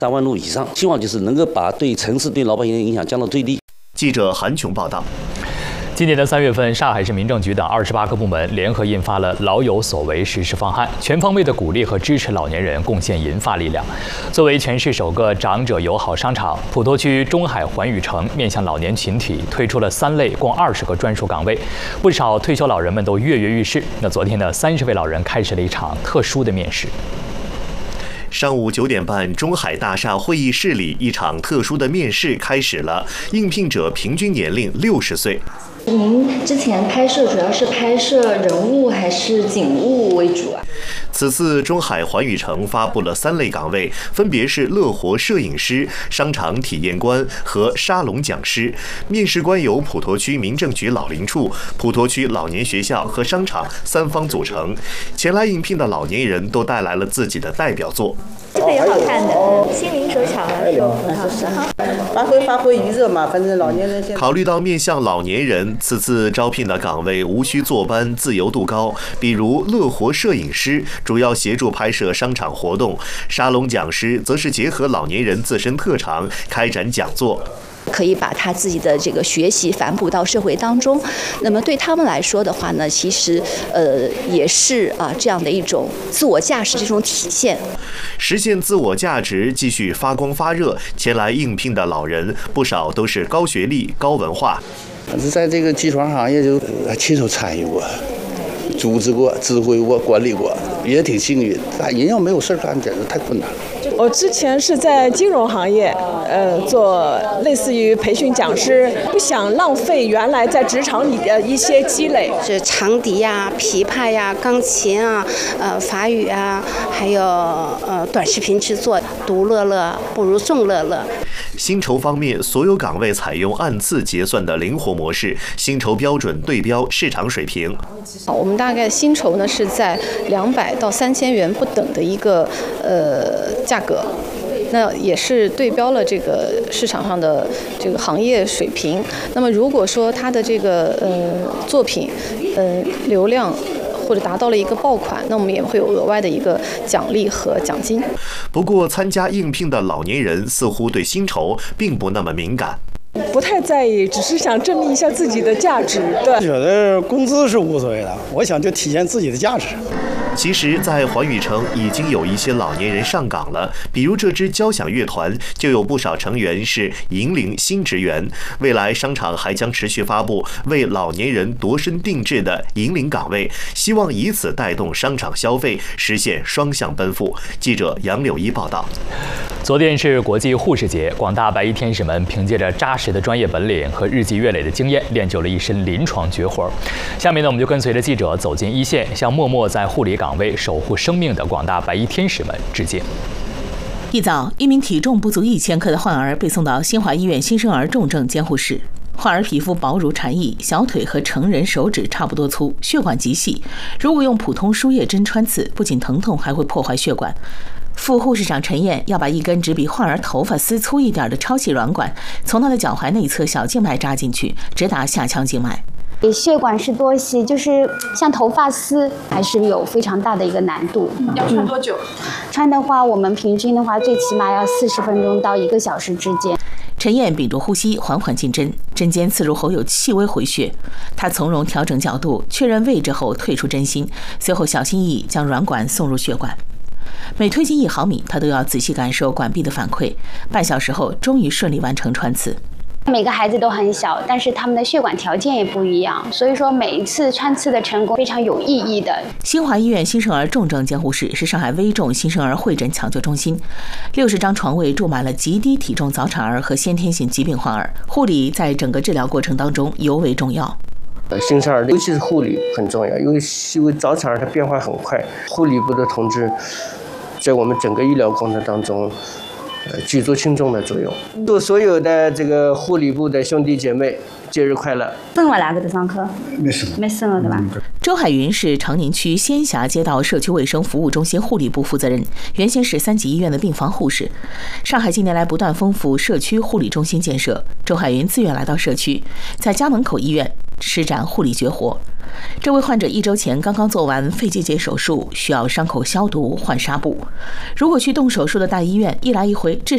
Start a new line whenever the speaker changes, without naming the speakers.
3万路以上，希望就是能够把对城市对老百姓的影响降到最低。
记者韩琼报道。
今年的3月份，上海市民政局等28个部门联合印发了“老有所为”实施方案，全方位的鼓励和支持老年人，贡献银发力量。作为全市首个长者友好商场，普陀区中海环宇城面向老年群体推出了3类共20个专属岗位，不少退休老人们都跃跃欲试。那昨天呢，30位老人开始了一场特殊的面试。
上午9点半，中海大厦会议室里，一场特殊的面试开始了。应聘者平均年龄60岁。
您之前拍摄主要是拍摄人物还是景物为主啊？
此次中海环宇城发布了3类岗位，分别是乐活摄影师、商场体验官和沙龙讲师。面试官由普陀区民政局老龄处、普陀区老年学校和商场3方组成。前来应聘的老年人都带来了自己的代表作。
这个也好看的，心灵手巧啊，手很好。
发挥余热嘛，反正老年人现在。
考虑到面向老年人，此次招聘的岗位无需坐班，自由度高。比如乐活摄影师，主要协助拍摄商场活动；沙龙讲师则是结合老年人自身特长开展讲座。
可以把他自己的这个学习反哺到社会当中，那么对他们来说的话呢，其实也是这样的一种自我价值这种体现。
实现自我价值，继续发光发热。前来应聘的老人不少都是高学历、高文化。
在这个集团行业就亲手参与过、组织过、指挥过、管理过，也挺幸运。人要没有事干，简直太困难了。
我之前是在金融行业，做类似于培训讲师，不想浪费原来在职场里的一些积累。
是长笛呀、琵琶呀、钢琴啊、法语啊，还有短视频制作，独乐乐不如众乐乐。
薪酬方面，所有岗位采用按次结算的灵活模式，薪酬标准对标市场水平。
我们大概薪酬呢是在200到3000元不等的一个价格，那也是对标了这个市场上的这个行业水平。那么如果说他的这个作品流量或者达到了一个爆款，那我们也会有额外的一个奖励和奖金。
不过，参加应聘的老年人似乎对薪酬并不那么敏感。
不太在意，只是想证明一下自己的价值。对，
觉得工资是无所谓的，我想就体现自己的价值。
其实，在环宇城已经有一些老年人上岗了，比如这支交响乐团就有不少成员是银龄新职员。未来商场还将持续发布为老年人度身定制的银龄岗位，希望以此带动商场消费，实现双向奔赴。记者杨柳一报道。
昨天是国际护士节，广大白衣天使们凭借着扎实的专业本领和日积月累的经验，练就了一身临床绝活。下面呢，我们就跟随着记者走进一线，向默默在护理岗位守护生命的广大白衣天使们致敬。
一早，一名体重不足1000克的患儿被送到新华医院新生儿重症监护室。患儿皮肤薄如蝉翼，小腿和成人手指差不多粗，血管极细。如果用普通输液针穿刺，不仅疼痛，还会破坏血管。副护士长陈燕要把一根只比患儿头发丝粗一点的超细软管从他的脚踝内侧小静脉扎进去，直达下腔静脉。
血管是多细，就是像头发丝，还是有非常大的一个难度。
要穿多久？
穿的话，我们平均的话，最起码要40分钟到1个小时之间。
陈燕屏住呼吸，缓缓进针，针尖刺入后有细微回血。她从容调整角度，确认位置后退出针心，随后小心翼翼将软管送入血管。每推进1毫米，他都要仔细感受管壁的反馈。半小时后，终于顺利完成穿刺。
每个孩子都很小，但是他们的血管条件也不一样，所以说每一次穿刺的成功非常有意义的。
新华医院新生儿重症监护室是上海危重新生儿会诊抢救中心，60张床位住满了极低体重早产儿和先天性疾病患儿，护理在整个治疗过程当中尤为重要。
新生儿尤其是护理很重要，因为早产儿它变化很快，护理部的同志在我们整个医疗过程当中举足轻重的作用。祝所有的这个护理部的兄弟姐妹节日快乐。
送了哪个的上课？没送了对吧？
周海云是长宁区仙霞街道社区卫生服务中心护理部负责人，原先是3级医院的病房护士。上海近年来不断丰富社区护理中心建设，周海云自愿来到社区，在家门口医院施展护理绝活。这位患者1周前刚刚做完肺结节手术，需要伤口消毒换纱布。如果去动手术的大医院，一来一回至少